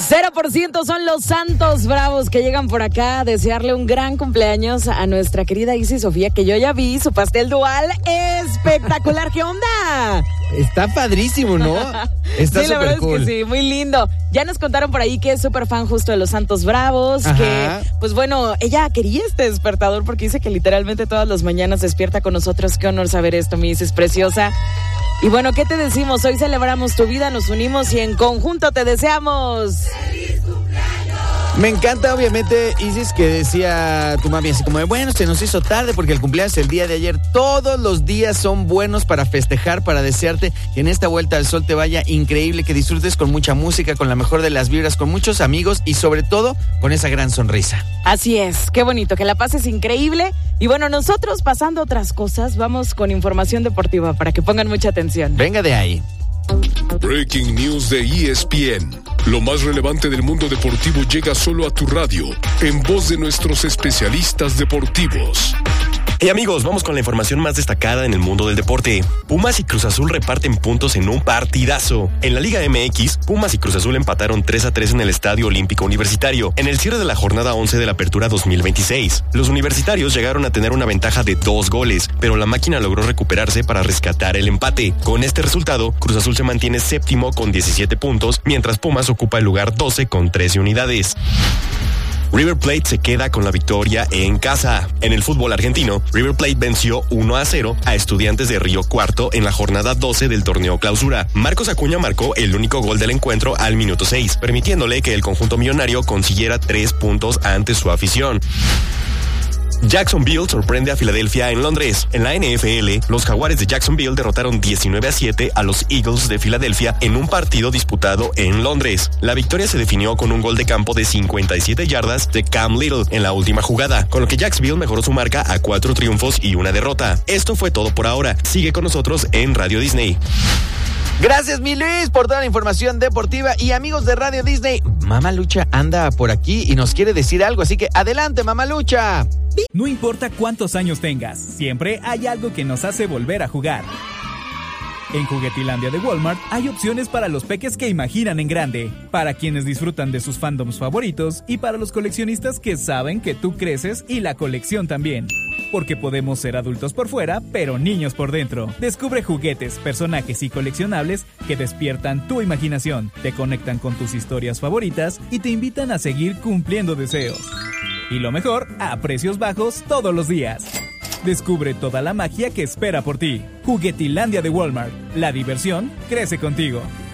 0% son los Santos Bravos que llegan por acá a desearle un gran cumpleaños a nuestra querida Isis Sofía, que yo ya vi su pastel dual espectacular. ¿Qué onda? Está padrísimo, ¿no? Está sí, la verdad cool. es que sí, muy lindo. Ya nos contaron por ahí que es súper fan justo de los Santos Bravos, Ajá. que, pues bueno, ella quería este despertador porque dice que literalmente todas las mañanas despierta con nosotros. Qué honor saber esto, mi Isis preciosa. Y bueno, ¿qué te decimos? Hoy celebramos tu vida, nos unimos y en conjunto te deseamos ¡feliz cumpleaños! Me encanta, obviamente, Isis, que decía tu mami así como de, bueno, se nos hizo tarde porque el cumpleaños el día de ayer. Todos los días son buenos para festejar, para desearte que en esta vuelta al sol te vaya increíble, que disfrutes con mucha música, con la mejor de las vibras, con muchos amigos y sobre todo con esa gran sonrisa. Así es, qué bonito, que la pases increíble. Y bueno, nosotros pasando otras cosas, vamos con información deportiva para que pongan mucha atención. Venga de ahí. Breaking News de ESPN. Lo más relevante del mundo deportivo llega solo a tu radio, en voz de nuestros especialistas deportivos. Hey amigos, vamos con la información más destacada en el mundo del deporte. Pumas y Cruz Azul reparten puntos en un partidazo. En la Liga MX, Pumas y Cruz Azul empataron 3-3 en el Estadio Olímpico Universitario, en el cierre de la jornada 11 de la Apertura 2026. Los universitarios llegaron a tener una ventaja de 2 goles, pero la máquina logró recuperarse para rescatar el empate. Con este resultado, Cruz Azul se mantiene séptimo con 17 puntos, mientras Pumas ocupa el lugar 12 con 13 unidades. River Plate se queda con la victoria en casa. En el fútbol argentino, River Plate venció 1-0 a Estudiantes de Río Cuarto en la jornada 12 del torneo clausura. Marcos Acuña marcó el único gol del encuentro al minuto 6, permitiéndole que el conjunto millonario consiguiera 3 puntos ante su afición. Jacksonville sorprende a Filadelfia en Londres. En la NFL, los Jaguares de Jacksonville derrotaron 19-7 a los Eagles de Filadelfia en un partido disputado en Londres. La victoria se definió con un gol de campo de 57 yardas de Cam Little en la última jugada, con lo que Jacksonville mejoró su marca a 4 triunfos y 1 derrota. Esto fue todo por ahora. Sigue con nosotros en Radio Disney. Gracias, mi Luis, por toda la información deportiva. Y amigos de Radio Disney, Mamá Lucha anda por aquí y nos quiere decir algo, así que adelante, Mamá Lucha. No importa cuántos años tengas, siempre hay algo que nos hace volver a jugar. En Juguetilandia de Walmart hay opciones para los peques que imaginan en grande, para quienes disfrutan de sus fandoms favoritos y para los coleccionistas que saben que tú creces y la colección también. Porque podemos ser adultos por fuera, pero niños por dentro. Descubre juguetes, personajes y coleccionables que despiertan tu imaginación, te conectan con tus historias favoritas y te invitan a seguir cumpliendo deseos. Y lo mejor, a precios bajos todos los días. Descubre toda la magia que espera por ti. Juguetilandia de Walmart. La diversión crece contigo.